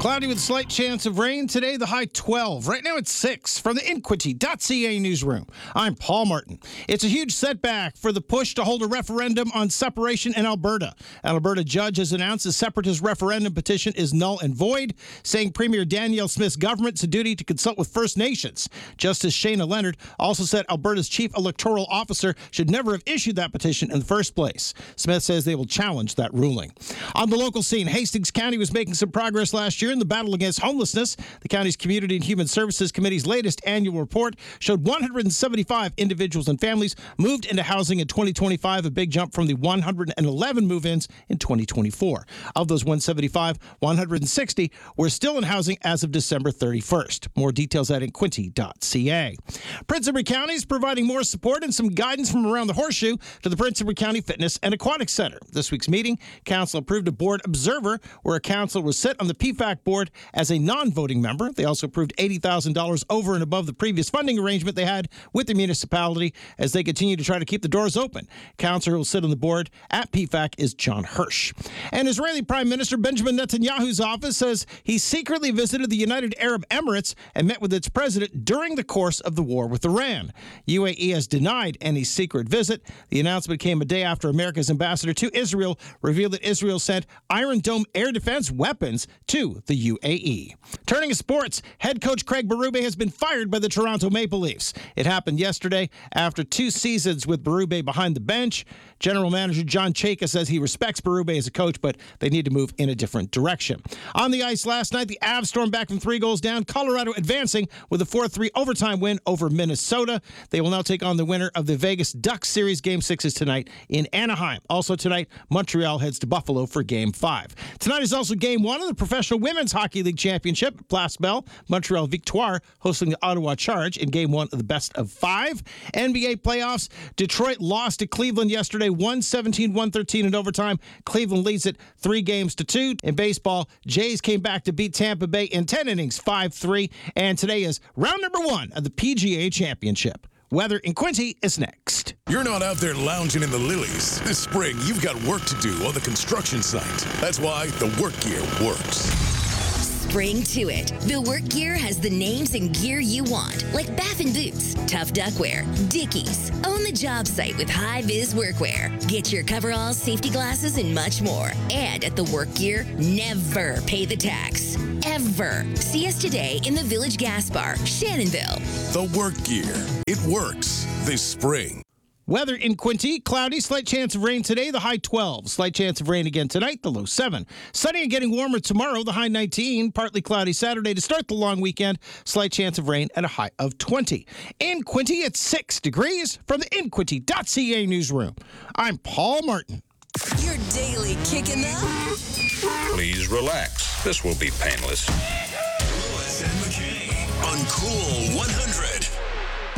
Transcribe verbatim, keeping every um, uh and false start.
Cloudy with a slight chance of rain today, the high twelve. Right now it's six. From the Inquity dot C A newsroom, I'm Paul Martin. It's a huge setback for the push to hold a referendum on separation in Alberta. An Alberta judge has announced the separatist referendum petition is null and void, saying Premier Danielle Smith's government's a duty to consult with First Nations. Justice Shayna Leonard also said Alberta's chief electoral officer should never have issued that petition in the first place. Smith says they will challenge that ruling. On the local scene, Hastings County was making some progress last year in the battle against homelessness. The county's Community and Human Services Committee's latest annual report showed one hundred seventy-five individuals and families moved into housing in twenty twenty-five, a big jump from the one hundred eleven move-ins in twenty twenty-four. Of those one hundred seventy-five, one hundred sixty were still in housing as of December thirty-first. More details at Inquity dot C A. Prince Edward County is providing more support and some guidance from around the Horseshoe to the Prince Edward County Fitness and Aquatic Center. This week's meeting, Council approved a board observer where a council will sit on the P FAC board as a non-voting member. They also approved eighty thousand dollars over and above the previous funding arrangement they had with the municipality as they continue to try to keep the doors open. Councilor who will sit on the board at P FAC is John Hirsch. And Israeli Prime Minister Benjamin Netanyahu's office says he secretly visited the United Arab Emirates and met with its president during the course of the war with Iran. U A E has denied any secret visit. The announcement came a day after America's ambassador to Israel revealed that Israel sent Iron Dome air defense weapons to the U A E. Turning to sports, head coach Craig Berube has been fired by the Toronto Maple Leafs. It happened yesterday after two seasons with Berube behind the bench. General manager John Chayka says he respects Berube as a coach, but they need to move in a different direction. On the ice last night, the Avs stormed back from three goals down, Colorado advancing with a four three overtime win over Minnesota. They will now take on the winner of the Vegas Ducks Series. Game six is tonight in Anaheim. Also tonight, Montreal heads to Buffalo for Game five. Tonight is also Game one of the Professional Women's Hockey League Championship. Place Bell, Montreal Victoire hosting the Ottawa Charge in Game one of the best of five. N B A playoffs, Detroit lost to Cleveland yesterday, one seventeen one thirteen in overtime. Cleveland leads it three games to two. In baseball, Jays came back to beat Tampa Bay in ten innings, five three. And today is round number one of the P G A Championship. Weather in Quincy is next. You're not out there lounging in the lilies. This spring, you've got work to do on the construction site. That's why the work gear works. Spring to it. The work gear has the names and gear you want, like Baffin Boots, Tough Duckwear, Dickies. Own the job site with high-vis workwear. Get your coveralls, safety glasses, and much more. And at the work gear, never pay the tax. Ever. See us today in the Village Gas Bar, Shannonville. The work gear. It works this spring. Weather in Quincy, cloudy, slight chance of rain today, the high twelve. Slight chance of rain again tonight, the low seven. Sunny and getting warmer tomorrow, the high nineteen. Partly cloudy Saturday to start the long weekend. Slight chance of rain at a high of twenty. In Quincy, it's six degrees. From the Inquity dot C A newsroom, I'm Paul Martin. Your daily kicking up. Please relax. This will be painless. Lewis and McKay on Cool one hundred.